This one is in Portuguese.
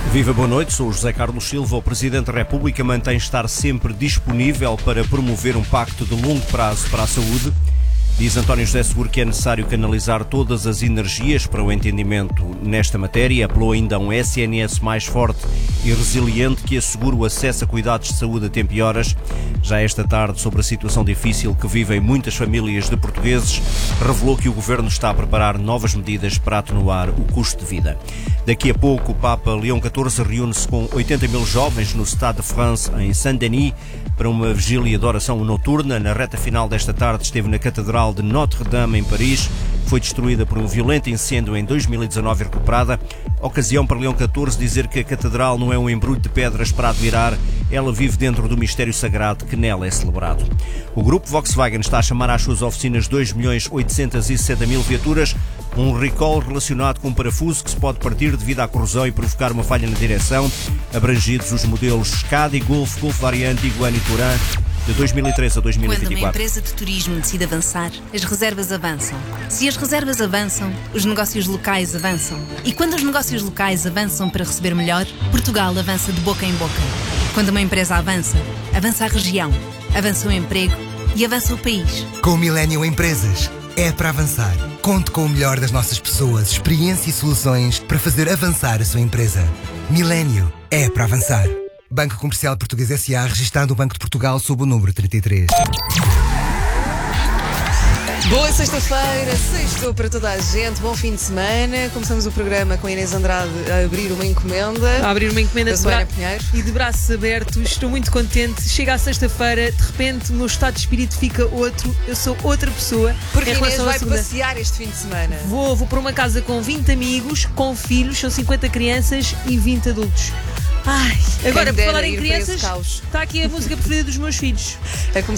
Viva, boa noite, sou o José Carlos Silva. O Presidente da República mantém estar sempre disponível para promover um pacto de longo prazo para a saúde. Diz António José Seguro que é necessário canalizar todas as energias para o entendimento nesta matéria. Apelou ainda a um SNS mais forte e resiliente que assegure o acesso a cuidados de saúde a tempo e horas. Já esta tarde, sobre a situação difícil que vivem muitas famílias de portugueses, revelou que o Governo está a preparar novas medidas para atenuar o custo de vida. Daqui a pouco, o Papa Leão XIV reúne-se com 80 mil jovens no Stade de France, em Saint-Denis, para uma vigília de oração noturna. Na reta final desta tarde esteve na Catedral de Notre-Dame, em Paris. Foi destruída por um violento incêndio em 2019 e recuperada. Ocasião para Leão XIV dizer que a Catedral não é um embrulho de pedras para admirar, ela vive dentro do mistério sagrado que nela é celebrado. O grupo Volkswagen está a chamar às suas oficinas 2.860.000 viaturas. Um recall relacionado com um parafuso que se pode partir devido à corrosão e provocar uma falha na direção. Abrangidos os modelos Scadi, Golf Variante, Tiguan e Touran de 2003 a 2024. Quando uma empresa de turismo decide avançar, as reservas avançam. Se as reservas avançam, os negócios locais avançam. E quando os negócios locais avançam para receber melhor, Portugal avança de boca em boca. Quando uma empresa avança, avança a região, avança o emprego e avança o país. Com o Millennium Empresas, é para avançar. Conte com o melhor das nossas pessoas, experiência e soluções para fazer avançar a sua empresa. Millennium é para avançar. Banco Comercial Português S.A., registado no Banco de Portugal sob o número 33. Boa sexta-feira, sextou para toda a gente, bom fim de semana. Começamos o programa com a Inês Andrade a abrir uma encomenda. E de braços abertos, estou muito contente. Chega a sexta-feira, de repente o meu estado de espírito fica outro, eu sou outra pessoa. Porque a Inês vai passear este fim de semana. Vou para uma casa com 20 amigos, com filhos, são 50 crianças e 20 adultos. Ai, agora por falar em crianças, está aqui a música preferida dos meus filhos. A começar